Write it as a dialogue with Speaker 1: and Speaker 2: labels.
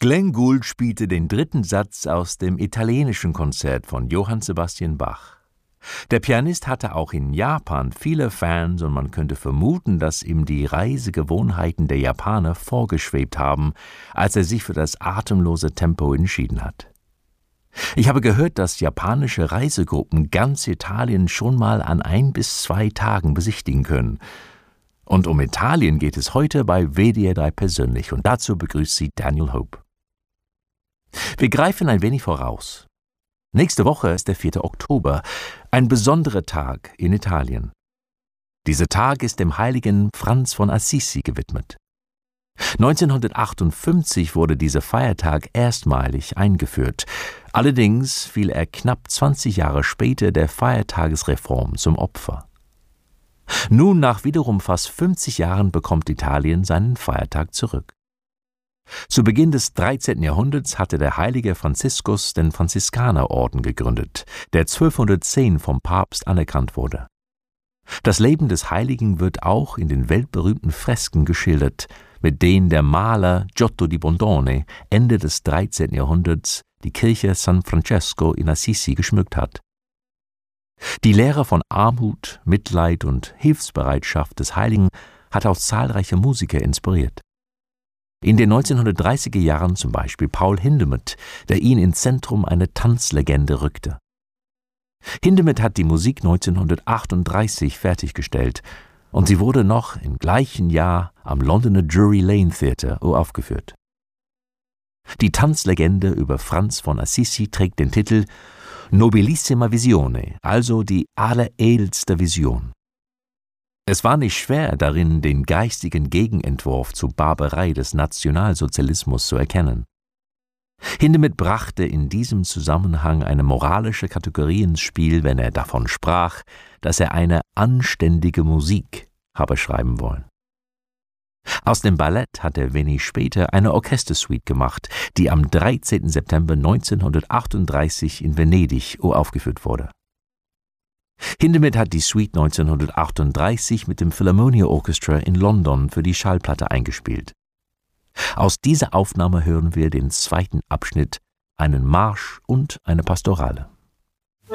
Speaker 1: Glenn Gould spielte den dritten Satz aus dem italienischen Konzert von Johann Sebastian Bach. Der Pianist hatte auch in Japan viele Fans und man könnte vermuten, dass ihm die Reisegewohnheiten der Japaner vorgeschwebt haben, als er sich für das atemlose Tempo entschieden hat. Ich habe gehört, dass japanische Reisegruppen ganz Italien schon mal an 1 bis 2 Tagen besichtigen können. Und um Italien geht es heute bei WDR 3 persönlich und dazu begrüßt Sie Daniel Hope. Wir greifen ein wenig voraus. Nächste Woche ist der 4. Oktober, ein besonderer Tag in Italien. Dieser Tag ist dem heiligen Franz von Assisi gewidmet. 1958 wurde dieser Feiertag erstmalig eingeführt. Allerdings fiel er knapp 20 Jahre später der Feiertagesreform zum Opfer. Nun, nach wiederum fast 50 Jahren, bekommt Italien seinen Feiertag zurück. Zu Beginn des 13. Jahrhunderts hatte der heilige Franziskus den Franziskanerorden gegründet, der 1210 vom Papst anerkannt wurde. Das Leben des Heiligen wird auch in den weltberühmten Fresken geschildert, mit denen der Maler Giotto di Bondone Ende des 13. Jahrhunderts die Kirche San Francesco in Assisi geschmückt hat. Die Lehre von Armut, Mitleid und Hilfsbereitschaft des Heiligen hat auch zahlreiche Musiker inspiriert. In den 1930er Jahren zum Beispiel Paul Hindemith, der ihn ins Zentrum einer Tanzlegende rückte. Hindemith hat die Musik 1938 fertiggestellt und sie wurde noch im gleichen Jahr am Londoner Drury Lane Theatre uraufgeführt. Die Tanzlegende über Franz von Assisi trägt den Titel Nobilissima Visione, also die alleredelste Vision. Es war nicht schwer, darin den geistigen Gegenentwurf zur Barbarei des Nationalsozialismus zu erkennen. Hindemith brachte in diesem Zusammenhang eine moralische Kategorie ins Spiel, wenn er davon sprach, dass er eine anständige Musik habe schreiben wollen. Aus dem Ballett hat er wenig später eine Orchestersuite gemacht, die am 13. September 1938 in Venedig uraufgeführt wurde. Hindemith hat die Suite 1938 mit dem Philharmonia Orchestra in London für die Schallplatte eingespielt. Aus dieser Aufnahme hören wir den zweiten Abschnitt, einen Marsch und eine Pastorale.